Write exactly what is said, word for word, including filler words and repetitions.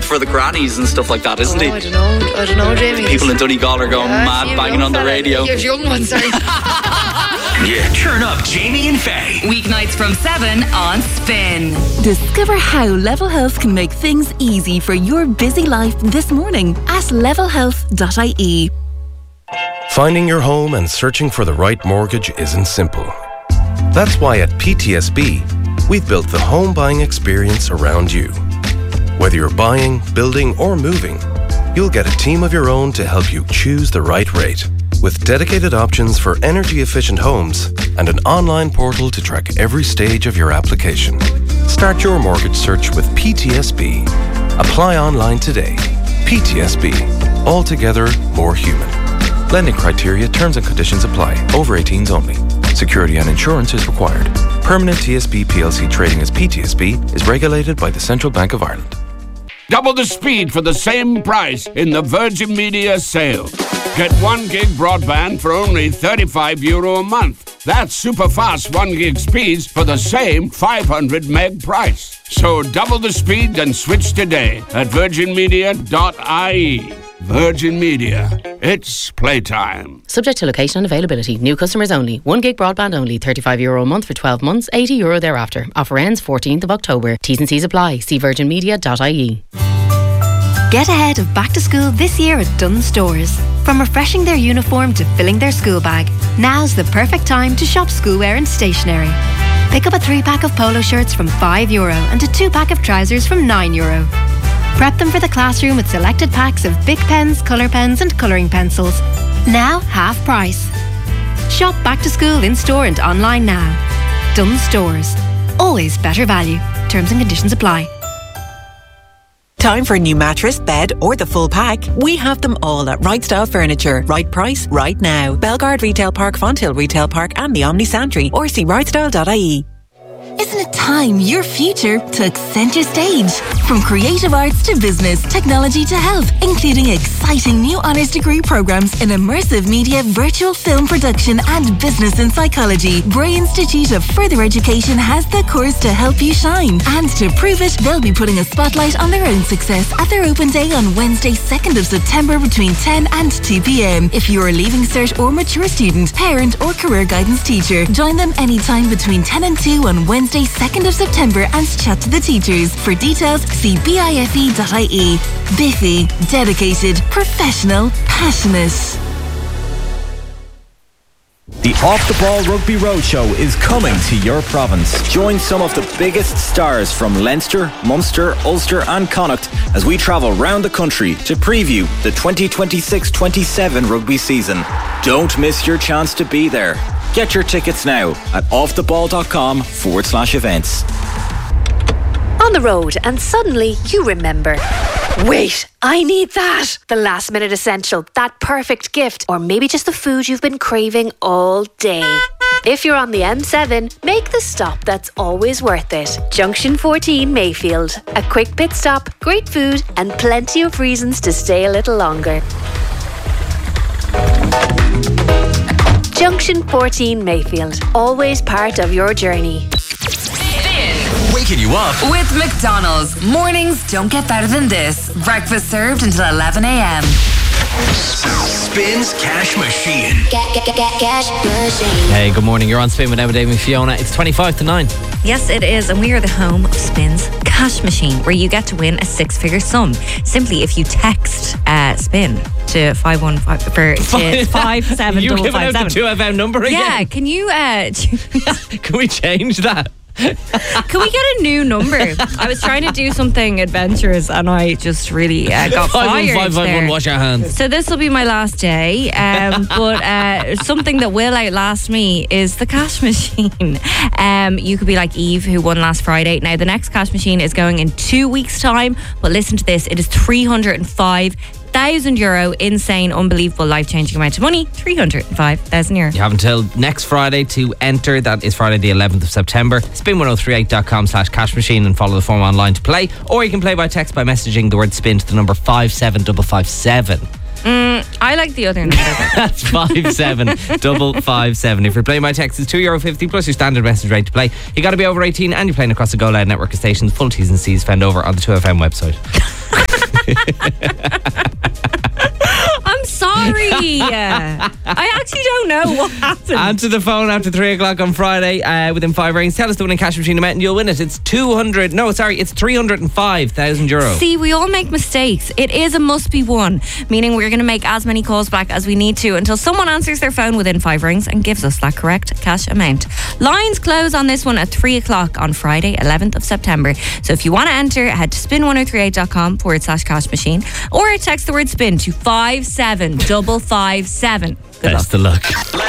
for the grannies and stuff like that, isn't oh, he? I don't know. I don't know, Jamie. People in Donegal are going yeah, mad, banging on the fella. radio. You're young ones, sorry. Yeah, turn up Jamie and Faye. Weeknights from seven on Spin. Discover how Level Health can make things easy for your busy life this morning at level health dot I E. Finding your home and searching for the right mortgage isn't simple. That's why at P T S B, we've built the home buying experience around you. Whether you're buying, building, or moving, you'll get a team of your own to help you choose the right rate. With dedicated options for energy-efficient homes and an online portal to track every stage of your application. Start your mortgage search with P T S B. Apply online today. P T S B. Altogether more human. Lending criteria, terms and conditions apply. Over eighteens only. Security and insurance is required. Permanent T S B P L C trading as P T S B is regulated by the Central Bank of Ireland. Double the speed for the same price in the Virgin Media sale. Get one gig broadband for only thirty-five euro a month. That's super fast one gig speeds for the same five hundred meg price. So double the speed and switch today at virgin media dot I E. Virgin Media. It's playtime. Subject to location and availability. New customers only. one gig broadband only. thirty-five euro a month for twelve months. eighty euro thereafter. Offer ends fourteenth of October. T's and C's apply. See virgin media dot I E. Get ahead of back to school this year at Dunnes Stores. From refreshing their uniform to filling their school bag, now's the perfect time to shop schoolwear and stationery. Pick up a three-pack of polo shirts from five euro and a two-pack of trousers from nine euro. Prep them for the classroom with selected packs of Bic pens, colour pens and colouring pencils. Now half price. Shop back to school in-store and online now. Dunnes Stores. Always better value. Terms and conditions apply. Time for a new mattress, bed or the full pack? We have them all at Right Style Furniture. Right price, right now. Belgard Retail Park, Fonthill Retail Park and the Omni Santry, or see right style dot I E. Isn't it time your future took centre stage? From creative arts to business, technology to health, including exciting new honours degree programs in immersive media, virtual film production and business in psychology, Bray Institute of Further Education has the course to help you shine. And to prove it, they'll be putting a spotlight on their own success at their open day on Wednesday, second of September between ten and two p.m. If you're a Leaving Cert or mature student, parent or career guidance teacher, join them anytime between ten and two on Wednesday, second of September and chat to the teachers. For details, see bife dot I E. Biffy, dedicated, professional, passionate. The Off the Ball Rugby Roadshow is coming to your province. Join some of the biggest stars from Leinster, Munster, Ulster and Connacht as we travel round the country to preview the twenty twenty-six twenty-seven rugby season. Don't miss your chance to be there. Get your tickets now at offtheball.com forward slash events. On the road and suddenly you remember, wait, I need that. The last minute essential, that perfect gift, or maybe just the food you've been craving all day. If you're on the M seven, make the stop that's always worth it. Junction fourteen Mayfield. A quick pit stop, great food and plenty of reasons to stay a little longer. Junction fourteen Mayfield. Always part of your journey. Waking you up with McDonald's. Mornings don't get better than this. Breakfast served until eleven a.m. Spins Cash Machine. Get, get, get, get, cash machine. Hey, good morning. You're on Spin with Emma, Dave and Fiona. It's twenty-five to nine. Yes, it is. And we are the home of Spin's Cash Machine, where you get to win a six-figure sum. Simply if you text uh, Spin to five one five for to five seven You double giving five out seven. the two F M number again? Yeah, can you uh Can we change that? Can we get a new number? I was trying to do something adventurous and I just really uh, got five one fired five five one, there. wash your hands. So this will be my last day, um, but uh, something that will outlast me is the cash machine. Um, you could be like Eve, who won last Friday. Now the next cash machine is going in two weeks' time, but listen to this, it is three hundred five thousand euro. Insane, unbelievable, life-changing amount of money. three hundred five thousand euro. You have until next Friday to enter. That is Friday the eleventh of September. spin ten thirty-eight dot com slash cash machine and follow the form online to play, or you can play by text by messaging the word spin to the number five seven five five seven. Mm, I like the other number. That's five seven five five seven. If you're playing by text, it's two euro fifty plus your standard message rate to play. You got to be over eighteen and you're playing across the Go Loud network of stations. Full T's and C's found over on the two F M website. I'm sorry. I actually don't know what happened. Answer the phone after three o'clock on Friday uh, within five rings. Tell us the winning cash machine amount and you'll win it. It's two hundred. No, sorry, it's three hundred five thousand euro. See, we all make mistakes. It is a must be won, meaning we're going to make as many calls back as we need to until someone answers their phone within five rings and gives us that correct cash amount. Lines close on this one at three o'clock on Friday, eleventh of September. So if you want to enter, head to spin one oh three eight dot com forward slash cash machine or text the word spin to five seven five five seven. Good Best luck. of luck.